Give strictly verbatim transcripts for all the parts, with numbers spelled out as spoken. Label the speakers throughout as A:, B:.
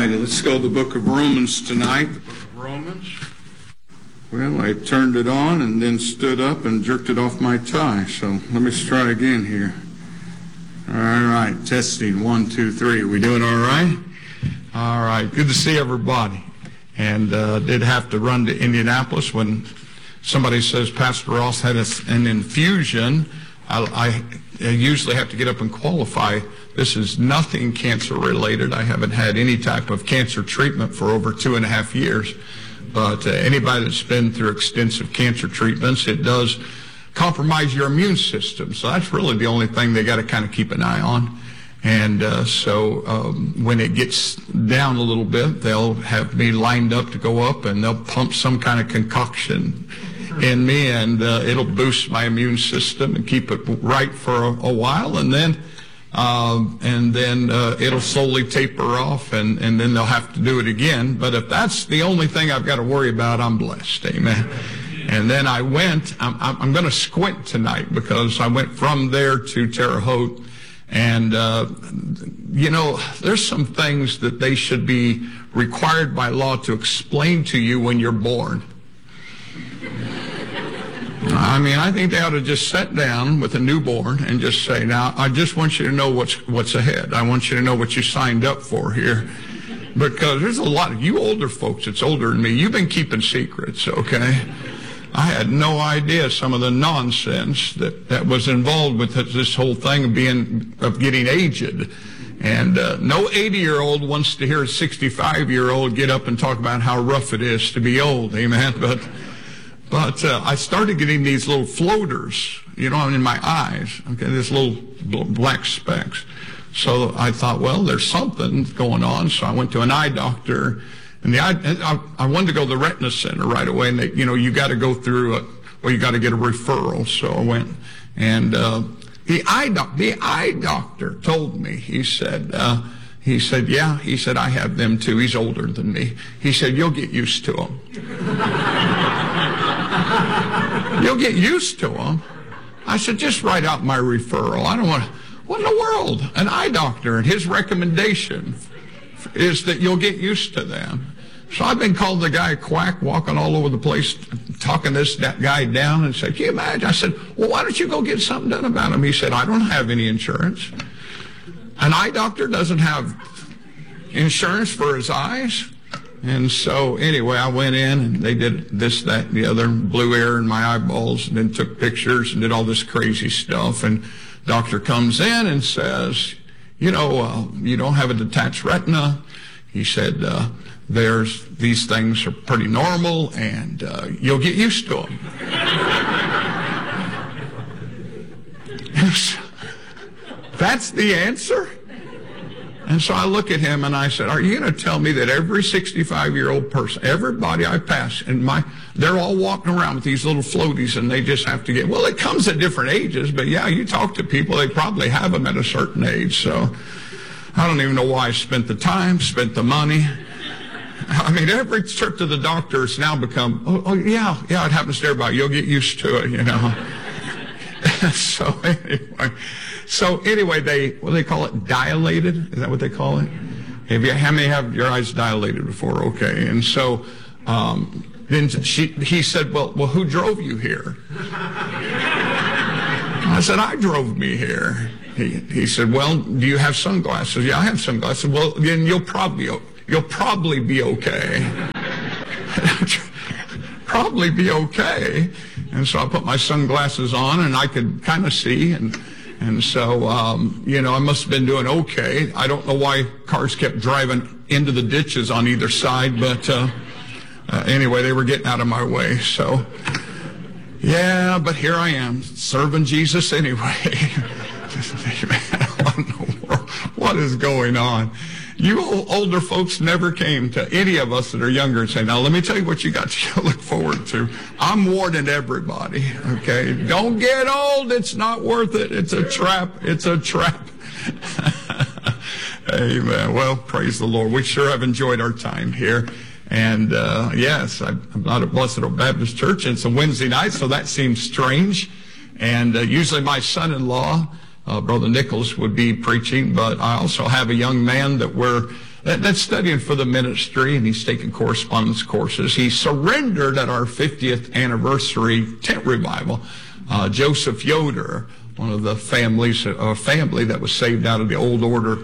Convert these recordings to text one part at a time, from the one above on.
A: let's go to the book of Romans tonight. The book of Romans. Well, I turned it on and then stood up and jerked it off my tie. So let me try again here. All right, testing. One, two, three. Are we doing all right? All right. Good to see everybody. And uh, did have to run to Indianapolis when somebody says Pastor Ross had a, an infusion. I, I usually have to get up and qualify. This is nothing cancer related. I haven't had any type of cancer treatment for over two and a half years. But uh, anybody that's been through extensive cancer treatments, it does compromise your immune system. So that's really the only thing they got to kind of keep an eye on. And uh, so um, when it gets down a little bit, they'll have me lined up to go up, and they'll pump some kind of concoction in me, and uh, it'll boost my immune system and keep it right for a, a while, and then um, and then uh, it'll slowly taper off, and, and then they'll have to do it again. But if that's the only thing I've got to worry about, I'm blessed. Amen. And then I went, I'm, I'm going to squint tonight because I went from there to Terre Haute. And, uh, you know, there's some things that they should be required by law to explain to you when you're born. I mean, I think they ought to just sit down with a newborn and just say, now, I just want you to know what's what's ahead. I want you to know what you signed up for here. Because there's a lot of you older folks that's older than me. You've been keeping secrets, okay? I had no idea some of the nonsense that, that was involved with this whole thing of being, of getting aged. And uh, no eighty-year-old wants to hear a sixty-five-year-old get up and talk about how rough it is to be old, amen? But but uh, I started getting these little floaters, you know, in my eyes, okay, these little black specks. So I thought, well, there's something going on. So I went to an eye doctor. And the I, I wanted to go to the retina center right away, and they, you know, you got to go through a, well, you got to get a referral. So I went, and uh, the eye doc, the eye doctor told me. He said, uh, he said, yeah, he said, I have them too. He's older than me. He said, you'll get used to them. You'll get used to them. I said, just write out my referral. I don't want. What in the world? An eye doctor, and his recommendation is that you'll get used to them. So I've been called the guy quack, walking all over the place, talking this that guy down, and said, can you imagine? I said, well, why don't you go get something done about him? He said, I don't have any insurance. An eye doctor doesn't have insurance for his eyes. And so anyway, I went in, and they did this, that, and the other, blew air in my eyeballs, and then took pictures and did all this crazy stuff. And doctor comes in and says, you know, uh, you don't have a detached retina. He said, uh, there's, these things are pretty normal, and uh, you'll get used to them. That's the answer? And so I look at him and I said, are you going to tell me that every sixty-five-year-old person, everybody I pass, and my, they're all walking around with these little floaties, and they just have to get, well, it comes at different ages, but yeah, you talk to people, they probably have them at a certain age. So I don't even know why I spent the time, spent the money. I mean, every trip to the doctor has now become, oh, oh yeah, yeah, it happens to everybody. You'll get used to it, you know. so anyway. So anyway, they, what do they call it? Dilated? Is that what they call it? Have you, how many have your eyes dilated before? Okay. And so, um, then she, he said, well, well, who drove you here? I said, I drove me here. He, he said, well, do you have sunglasses? Yeah, I have sunglasses. Well, then you'll probably, you'll probably be okay. Probably be okay. And so I put my sunglasses on, and I could kind of see, and And so, um, you know, I must have been doing okay. I don't know why cars kept driving into the ditches on either side, but uh, uh, anyway, they were getting out of my way. So, yeah, but here I am, serving Jesus anyway. What in the world? What is going on? You older folks never came to any of us that are younger and say, now, let me tell you what you got to look forward to. I'm warning everybody, okay? Don't get old. It's not worth it. It's a trap. It's a trap. Amen. Well, praise the Lord. We sure have enjoyed our time here. And, uh, yes, I'm not at Blessed Oak Baptist Church. It's a Wednesday night, so that seems strange. And uh, usually my son-in-law, Uh, Brother Nichols would be preaching, but I also have a young man that we're that, that's studying for the ministry, and he's taking correspondence courses. He surrendered at our fiftieth anniversary tent revival. Uh, Joseph Yoder, one of the families, a family that was saved out of the old order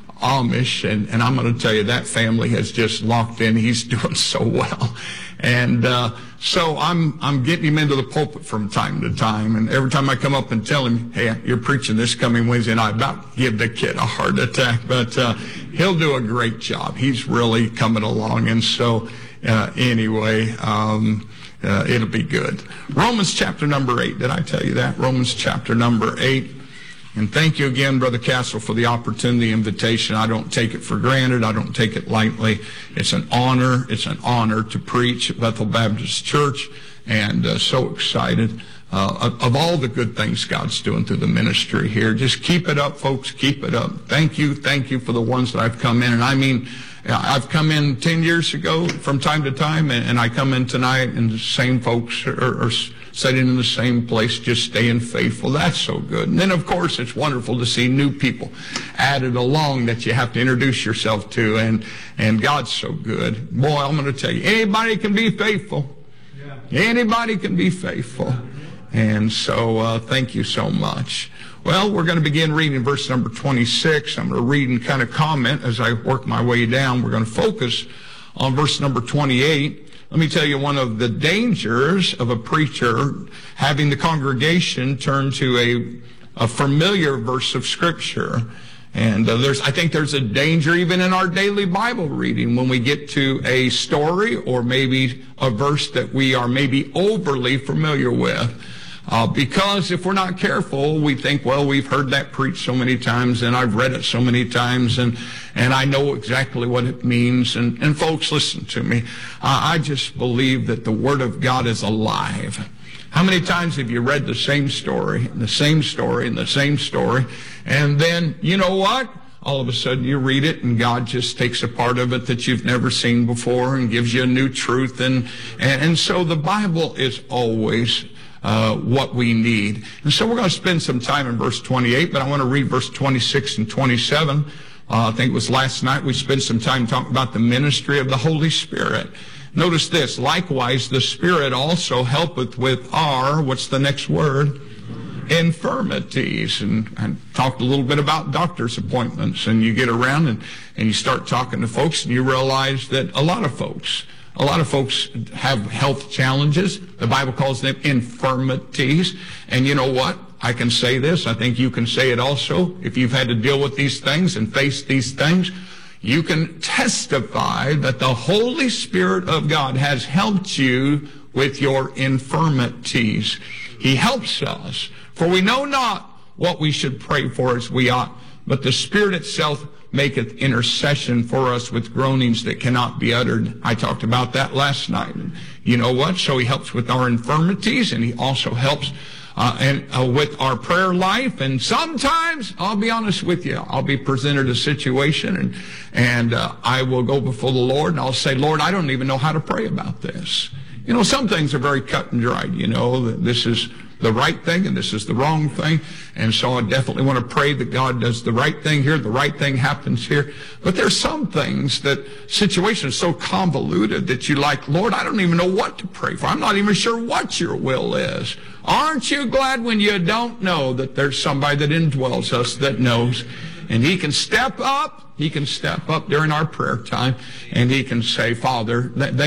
A: Amish, and, and I'm going to tell you, that family has just locked in. He's doing so well. And uh, so I'm I'm getting him into the pulpit from time to time, and every time I come up and tell him, hey, you're preaching this coming Wednesday, and I about give the kid a heart attack, but uh, he'll do a great job. He's really coming along, and so uh, anyway, um, uh, it'll be good. Romans chapter number eight, did I tell you that? Romans chapter number eight. And thank you again, Brother Castle, for the opportunity, invitation. I don't take it for granted. I don't take it lightly. It's an honor. It's an honor to preach at Bethel Baptist Church, and uh, so excited uh, of, of all the good things God's doing through the ministry here. Just keep it up, folks. Keep it up. Thank you. Thank you for the ones that I've come in. And I mean, I've come in ten years ago from time to time, and, and I come in tonight, and the same folks are, are sitting in the same place, just staying faithful. That's so good. And then, of course, it's wonderful to see new people added along that you have to introduce yourself to, and, and God's so good. Boy, I'm going to tell you, anybody can be faithful. Yeah. Anybody can be faithful. And so uh, thank you so much. Well, we're going to begin reading verse number twenty-six. I'm going to read and kind of comment as I work my way down. We're going to focus on verse number twenty-eight. Let me tell you one of the dangers of a preacher having the congregation turn to a, a familiar verse of Scripture. And uh, there's, I think there's a danger even in our daily Bible reading when we get to a story or maybe a verse that we are maybe overly familiar with. Uh, because if we're not careful, we think, well, we've heard that preached so many times, and I've read it so many times, and, and I know exactly what it means. And, and folks, listen to me. Uh, I just believe that the Word of God is alive. How many times have you read the same story, and the same story, and the same story, and then, you know what? All of a sudden you read it, and God just takes a part of it that you've never seen before and gives you a new truth. And, and, and so the Bible is always Uh, what we need. And so we're going to spend some time in verse twenty-eight, but I want to read verse twenty-six and twenty-seven. Uh, I think it was last night we spent some time talking about the ministry of the Holy Spirit. Notice this, likewise the Spirit also helpeth with our, what's the next word? Infirmities. And I talked a little bit about doctor's appointments, and you get around and, and you start talking to folks, and you realize that a lot of folks A lot of folks have health challenges. The Bible calls them infirmities. And you know what? I can say this. I think you can say it also. If you've had to deal with these things and face these things, you can testify that the Holy Spirit of God has helped you with your infirmities. He helps us. For we know not what we should pray for as we ought, but the Spirit itself maketh intercession for us with groanings that cannot be uttered. I talked about that last night. You know what? So he helps with our infirmities, and he also helps uh, and uh, with our prayer life. And sometimes, I'll be honest with you, I'll be presented a situation, and and uh, I will go before the Lord, and I'll say, Lord, I don't even know how to pray about this. You know, some things are very cut and dried. You know, this is the right thing and this is the wrong thing. And so I definitely want to pray that God does the right thing here, the right thing happens here. But there's some things that situations so convoluted that you like, Lord, I don't even know what to pray for. I'm not even sure what your will is. Aren't you glad when you don't know that there's somebody that indwells us that knows? And he can step up. He can step up during our prayer time, and he can say, Father, they